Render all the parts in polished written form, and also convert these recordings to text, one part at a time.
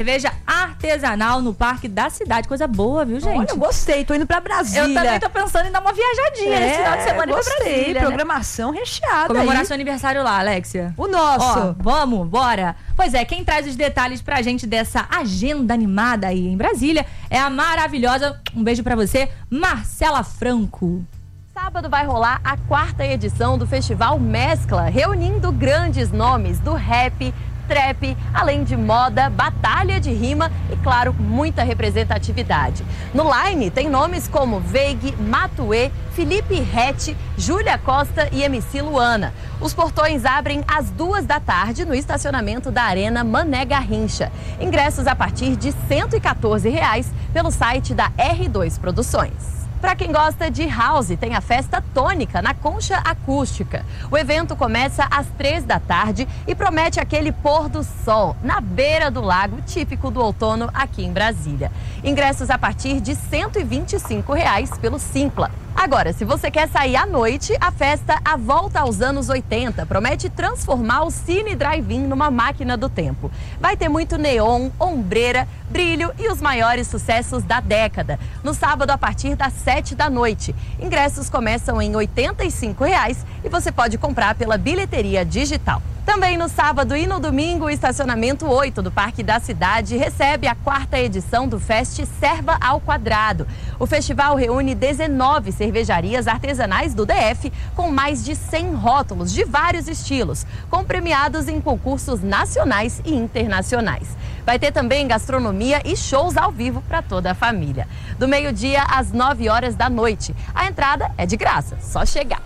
Cerveja artesanal no Parque da Cidade. Coisa boa, viu, gente? Olha, eu gostei. Tô indo pra Brasília. Eu também tô pensando em dar uma viajadinha nesse final de semana gostei, pra Brasília. Programação recheada. Comemorar seu aniversário lá, Alexia. O nosso. Ó, vamos, bora. Pois é, quem traz os detalhes pra gente dessa agenda animada aí em Brasília é a maravilhosa, um beijo pra você, Marcela Franco. Sábado vai rolar a 4ª edição do Festival Mescla, reunindo grandes nomes do rap, trap, além de moda, batalha de rima e, claro, muita representatividade. No line tem nomes como Veig, Matuê, Felipe Rett, Júlia Costa e MC Luana. Os portões abrem às 2 da tarde no estacionamento da Arena Mané Garrincha. Ingressos a partir de R$ 114 pelo site da R2 Produções. Para quem gosta de house, tem a festa tônica na Concha Acústica. O evento começa às 3 da tarde e promete aquele pôr do sol na beira do lago, típico do outono aqui em Brasília. Ingressos a partir de R$ 125 pelo Simpla. Agora, se você quer sair à noite, a festa A Volta aos Anos 80 promete transformar o Cine Drive-In numa máquina do tempo. Vai ter muito neon, ombreira, brilho e os maiores sucessos da década. No sábado, a partir das 7 da noite. Ingressos começam em R$ 85 e você pode comprar pela bilheteria digital. Também no sábado e no domingo, o estacionamento 8 do Parque da Cidade recebe a 4ª edição do Fest Serva ao Quadrado. O festival reúne 19 cervejarias artesanais do DF com mais de 100 rótulos de vários estilos, com premiados em concursos nacionais e internacionais. Vai ter também gastronomia e shows ao vivo para toda a família. Do meio-dia às 9 horas da noite. A entrada é de graça, só chegar.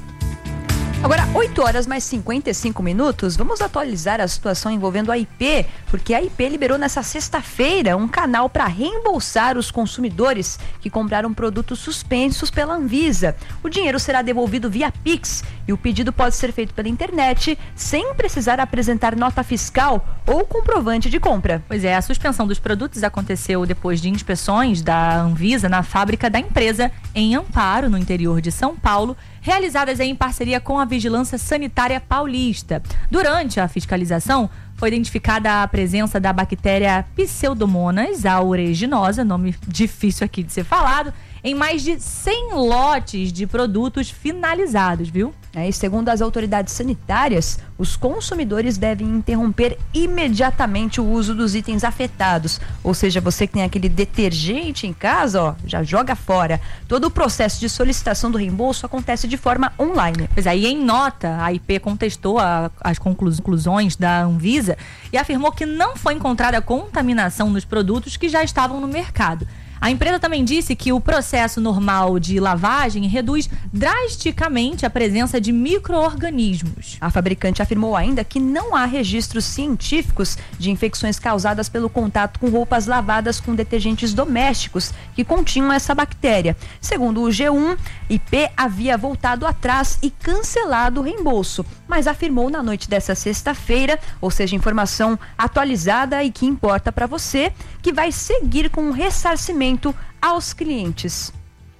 Agora, 8 horas mais 55 minutos, vamos atualizar a situação envolvendo a IP, porque a IP liberou nessa sexta-feira um canal para reembolsar os consumidores que compraram produtos suspensos pela Anvisa. O dinheiro será devolvido via Pix e o pedido pode ser feito pela internet sem precisar apresentar nota fiscal ou comprovante de compra. Pois é, a suspensão dos produtos aconteceu depois de inspeções da Anvisa na fábrica da empresa em Amparo, no interior de São Paulo, realizadas em parceria com a Vigilância Sanitária Paulista. Durante a fiscalização, foi identificada a presença da bactéria Pseudomonas aeruginosa, nome difícil aqui de ser falado, em mais de 100 lotes de produtos finalizados, viu? E segundo as autoridades sanitárias, os consumidores devem interromper imediatamente o uso dos itens afetados. Ou seja, você que tem aquele detergente em casa, ó, já joga fora. Todo o processo de solicitação do reembolso acontece de forma online. Pois aí, em nota, a IP contestou as conclusões da Anvisa e afirmou que não foi encontrada contaminação nos produtos que já estavam no mercado. A empresa também disse que o processo normal de lavagem reduz drasticamente a presença de micro-organismos. A fabricante afirmou ainda que não há registros científicos de infecções causadas pelo contato com roupas lavadas com detergentes domésticos que continham essa bactéria. Segundo o G1, IP havia voltado atrás e cancelado o reembolso, mas afirmou na noite dessa sexta-feira, ou seja, informação atualizada e que importa para você, que vai seguir com o ressarcimento aos clientes.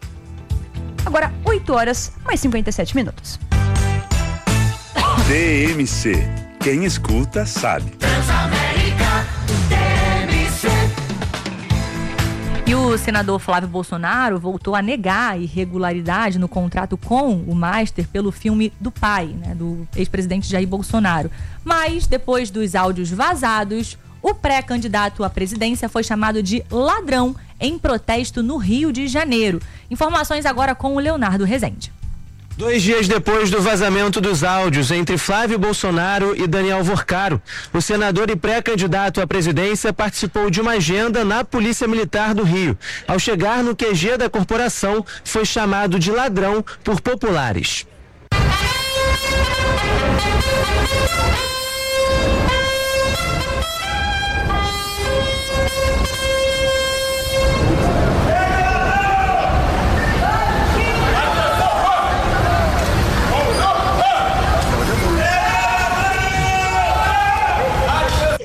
Agora, 8 horas mais 57 minutos. DMC. Quem escuta sabe. Transamérica, DMC. E o senador Flávio Bolsonaro voltou a negar a irregularidade no contrato com o Master pelo filme do pai, né, do ex-presidente Jair Bolsonaro. Mas, depois dos áudios vazados, o pré-candidato à presidência foi chamado de ladrão em protesto no Rio de Janeiro. Informações agora com o Leonardo Rezende. 2 dias depois do vazamento dos áudios entre Flávio Bolsonaro e Daniel Vorcaro, o senador e pré-candidato à presidência participou de uma agenda na Polícia Militar do Rio. Ao chegar no QG da corporação, foi chamado de ladrão por populares.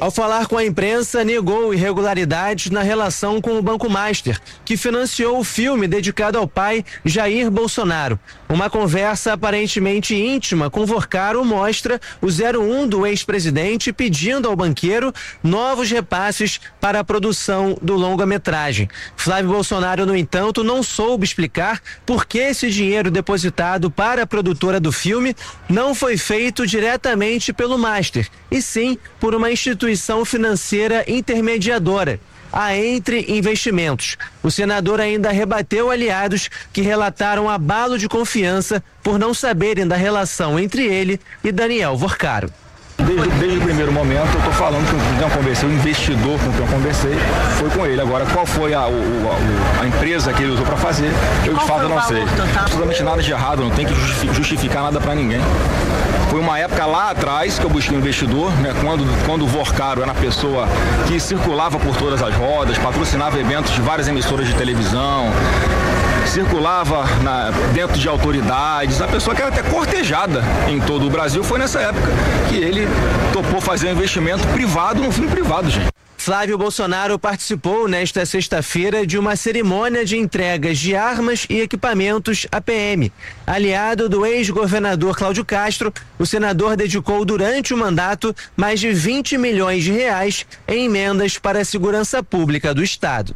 Ao falar com a imprensa, negou irregularidades na relação com o Banco Master, que financiou o filme dedicado ao pai Jair Bolsonaro. Uma conversa aparentemente íntima com Vorcaro mostra o 01 do ex-presidente pedindo ao banqueiro novos repasses para a produção do longa-metragem. Flávio Bolsonaro, no entanto, não soube explicar por que esse dinheiro depositado para a produtora do filme não foi feito diretamente pelo Master, e sim por uma instituição financeira intermediadora, a Entre Investimentos. O senador ainda rebateu aliados que relataram abalo de confiança por não saberem da relação entre ele e Daniel Vorcaro. Desde o primeiro momento eu estou falando com quem eu conversei, o investidor com quem eu conversei foi com ele. Agora, qual foi a empresa que ele usou para fazer, eu de fato não sei. Absolutamente nada de errado, não tem que justificar nada para ninguém. Foi uma época lá atrás que eu busquei um investidor, né, quando o Vorcaro era uma pessoa que circulava por todas as rodas, patrocinava eventos de várias emissoras de televisão, circulava dentro de autoridades, a pessoa que era até cortejada em todo o Brasil. Foi nessa época que ele topou fazer um investimento privado num filme privado, gente. Flávio Bolsonaro participou nesta sexta-feira de uma cerimônia de entregas de armas e equipamentos à PM. Aliado do ex-governador Cláudio Castro, o senador dedicou durante o mandato mais de 20 milhões de reais em emendas para a segurança pública do Estado.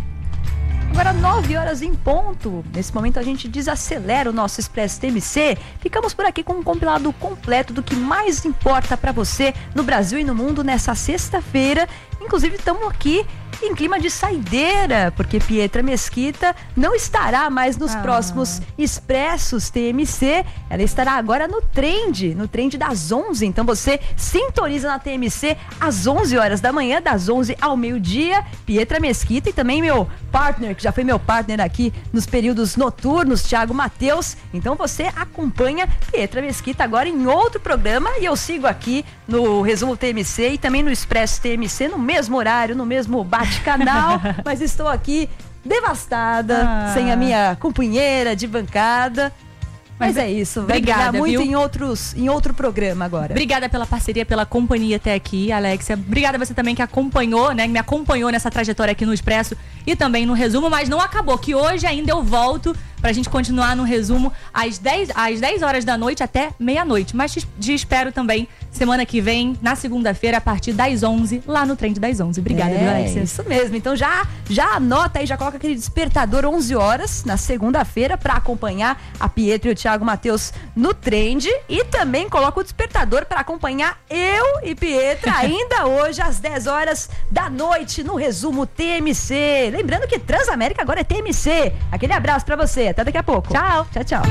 Agora 9 horas em ponto. Nesse momento a gente desacelera o nosso Expresso TMC. Ficamos por aqui com um compilado completo do que mais importa para você no Brasil e no mundo nessa sexta-feira. Inclusive estamos aqui em clima de saideira, porque Pietra Mesquita não estará mais nos próximos Expressos TMC. Ela estará agora no trend das 11. Então você sintoniza na TMC às 11 horas da manhã, das 11 ao meio-dia. Pietra Mesquita e também meu partner, que já foi meu partner aqui nos períodos noturnos, Thiago Matheus. Então você acompanha Pietra Mesquita agora em outro programa e eu sigo aqui no Resumo TMC e também no Expresso TMC no mesmo horário, no mesmo bate-canal, mas estou aqui devastada, sem a minha companheira de bancada. Mas é isso, vai brilhar muito em outro programa agora. Obrigada pela parceria, pela companhia até aqui, Alexia. Obrigada a você também que acompanhou, né? Que me acompanhou nessa trajetória aqui no Expresso e também no Resumo, mas não acabou, que hoje ainda eu volto pra gente continuar no Resumo às 10 horas da noite até meia-noite. Mas te espero também semana que vem, na segunda-feira, a partir das 11, lá no Trend das 11. Obrigada, viu, Alexia? Isso mesmo. Então já anota aí, já coloca aquele despertador 11 horas na segunda-feira pra acompanhar a Pietra e o Thiago Matheus no Trend e também coloca o despertador pra acompanhar eu e Pietra ainda hoje às 10 horas da noite no Resumo TMC. Lembrando que Transamérica agora é TMC. Aquele abraço pra você. Até daqui a pouco. Tchau. Tchau.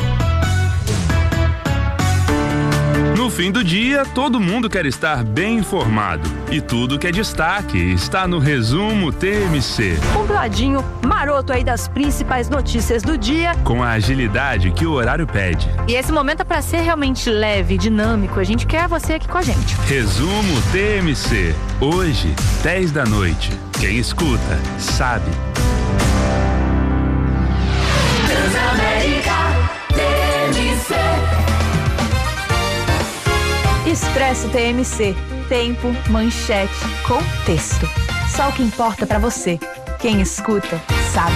No fim do dia, todo mundo quer estar bem informado. E tudo que é destaque está no Resumo TMC. Compladinho, maroto aí das principais notícias do dia. Com a agilidade que o horário pede. E esse momento é para ser realmente leve, dinâmico. A gente quer você aqui com a gente. Resumo TMC. Hoje, 10 da noite. Quem escuta, sabe. Transamérica TMC. Expresso TMC. Tempo, manchete, contexto. Só o que importa pra você. Quem escuta, sabe.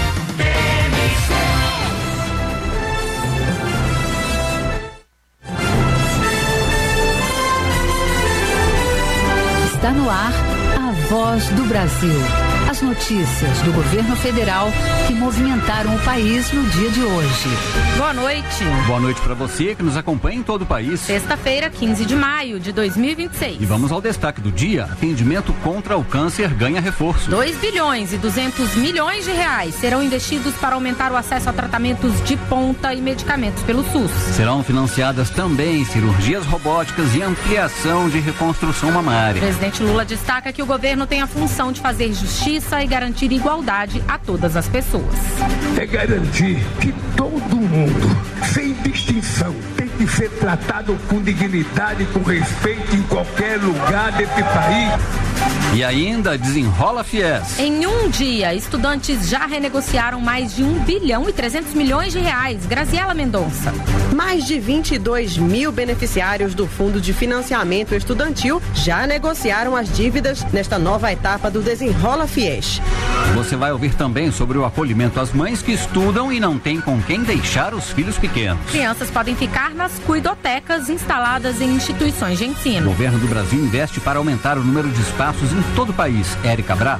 Está no ar a Voz do Brasil. As notícias do governo federal que movimentaram o país no dia de hoje. Boa noite. Boa noite para você que nos acompanha em todo o país. Sexta-feira, 15 de maio de 2026. E vamos ao destaque do dia. Atendimento contra o câncer ganha reforço. 2 bilhões e 200 milhões de reais serão investidos para aumentar o acesso a tratamentos de ponta e medicamentos pelo SUS. Serão financiadas também cirurgias robóticas e ampliação de reconstrução mamária. O presidente Lula destaca que o governo tem a função de fazer justiça e garantir igualdade a todas as pessoas. É garantir que todo mundo, sem distinção, tem de ser tratado com dignidade, com respeito em qualquer lugar desse país. E ainda Desenrola Fies. Em um dia, estudantes já renegociaram mais de 1 bilhão e 300 milhões de reais. Graziela Mendonça. Mais de 22 mil beneficiários do Fundo de Financiamento Estudantil já negociaram as dívidas nesta nova etapa do Desenrola Fies. Você vai ouvir também sobre o acolhimento às mães que estudam e não têm com quem deixar os filhos pequenos. Crianças podem ficar nas cuidotecas instaladas em instituições de ensino. O governo do Brasil investe para aumentar o número de espaços em todo o país. Érica Braz.